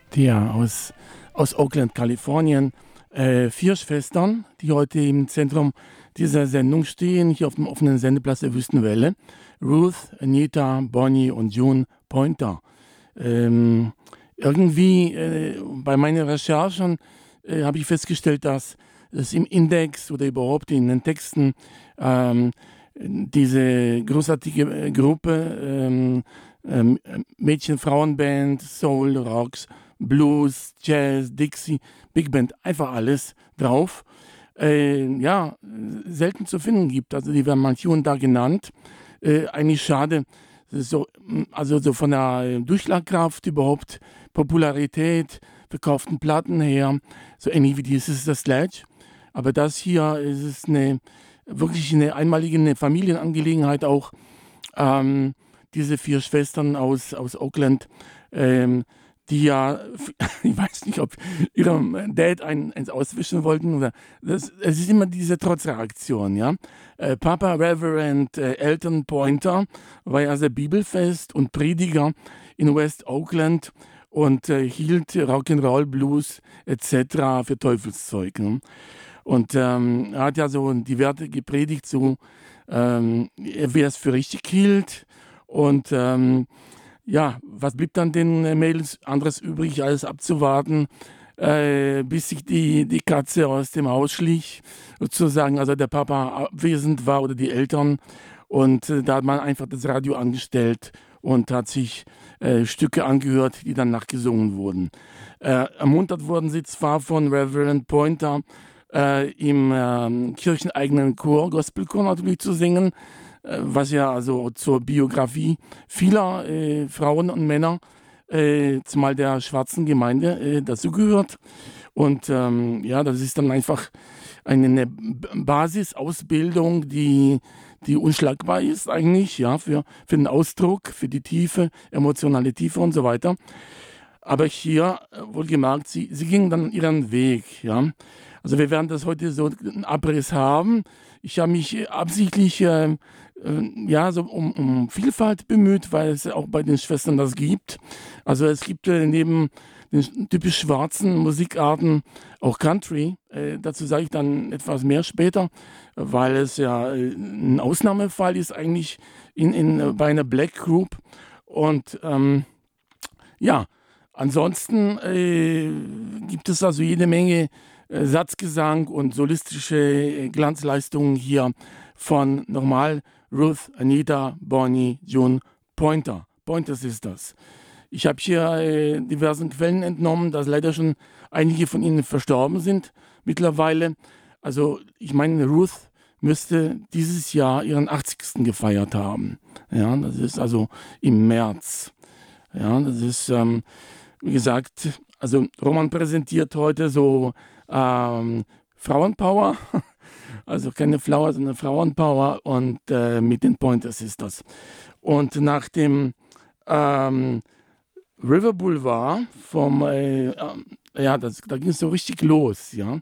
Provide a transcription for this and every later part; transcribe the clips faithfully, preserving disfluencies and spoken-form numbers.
Ja, aus, aus Oakland, Kalifornien. Äh, vier Schwestern, die heute im Zentrum dieser Sendung stehen, hier auf dem offenen Sendeplatz der Wüstenwelle. Ruth, Anita, Bonnie und June Pointer. Ähm, irgendwie äh, bei meinen Recherchen äh, habe ich festgestellt, dass es im Index oder überhaupt in den Texten ähm, diese großartige äh, Gruppe, ähm, ähm, Mädchen-Frauen-Band, Soul, Rocks, Blues, Jazz, Dixie, Big Band, einfach alles drauf. Äh, ja, selten zu finden gibt. Also die werden mal hier und da genannt. Äh, eigentlich schade. So, also so von der Durchschlagkraft überhaupt, Popularität, verkauften Platten her, so ähnlich wie dieses The Sledge. Aber das hier ist es eine wirklich eine einmalige eine Familienangelegenheit auch. Ähm, diese vier Schwestern aus, aus Oakland, ähm, die ja, ich weiß nicht, ob ihrem Dad ein, eins auswischen wollten oder das, es ist immer diese Trotzreaktion, ja. Äh, Papa Reverend äh, Elton Pointer war ja sehr bibelfest und Prediger in West Oakland und äh, hielt Rock'n'Roll, Blues et cetera für Teufelszeug. Ne? Und ähm, er hat ja so die Werte gepredigt, so ähm, wie er es für richtig hielt. Und ähm, ja, was blieb dann den äh, Mädels anderes übrig, als abzuwarten, äh, bis sich die, die Katze aus dem Haus schlich, sozusagen, also der Papa abwesend war oder die Eltern. Und äh, da hat man einfach das Radio angestellt und hat sich äh, Stücke angehört, die dann nachgesungen wurden. Äh, ermuntert wurden sie zwar von Reverend Pointer, äh, im äh, kircheneigenen Chor, Gospelchor natürlich zu singen, äh, was ja also zur Biografie vieler äh, Frauen und Männer, äh, zumal der schwarzen Gemeinde, äh, dazugehört. Und ähm, ja, das ist dann einfach eine, eine Basisausbildung, die, die unschlagbar ist eigentlich, ja, für, für den Ausdruck, für die Tiefe, emotionale Tiefe und so weiter. Aber hier, äh, wohlgemerkt, sie, sie gingen dann ihren Weg, ja. Also wir werden das heute so einen Abriss haben. Ich habe mich absichtlich äh, äh, ja, so um, um Vielfalt bemüht, weil es auch bei den Schwestern das gibt. Also es gibt äh, neben den typisch schwarzen Musikarten auch Country. Äh, dazu sage ich dann etwas mehr später, weil es ja äh, ein Ausnahmefall ist eigentlich in, in, bei einer Black Group. Und ähm, ja, ansonsten äh, gibt es also jede Menge äh, Satzgesang und solistische äh, Glanzleistungen hier von nochmal Ruth, Anita, Bonnie, June Pointer. Pointer Sisters. Ich habe hier äh, diversen Quellen entnommen, dass leider schon einige von ihnen verstorben sind mittlerweile. Also ich meine, Ruth müsste dieses Jahr ihren achtzigsten gefeiert haben. Ja, das ist also im März. Ja, das ist, ähm, wie gesagt, also Roman präsentiert heute so ähm, Frauenpower, also keine Flower, sondern Frauenpower und äh, mit den Pointer Sisters. Und nach dem ähm, River Boulevard vom, äh, äh, ja, das, da ging es so richtig los, ja.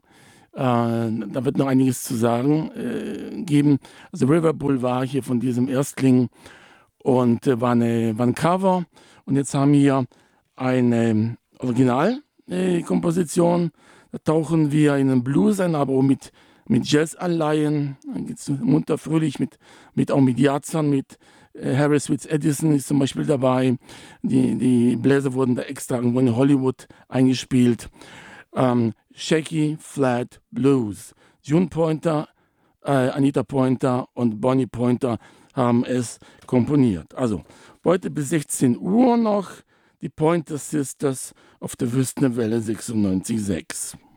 Äh, da wird noch einiges zu sagen äh, geben. Also River Boulevard hier von diesem Erstling und äh, war, eine, war ein Cover. Und jetzt haben wir eine Originalkomposition. Äh, da tauchen wir in den Blues ein, aber auch mit, mit Jazz-Anleihen. Dann geht es munter fröhlich mit, mit auch mit Jazzern, mit äh, Harris Switz Edison ist zum Beispiel dabei. Die, die Bläser wurden da extra irgendwo in Hollywood eingespielt. Ähm, Shaky Flat Blues. June Pointer, äh, Anita Pointer und Bonnie Pointer haben es komponiert. Also heute bis sechzehn Uhr noch die Pointer Sisters auf der Wüstenwelle sechsundneunzig Komma sechs.